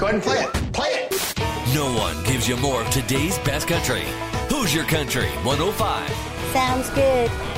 ahead and play it. Play it. No one gives you more of today's best country. Who's Your Country 105? Sounds good.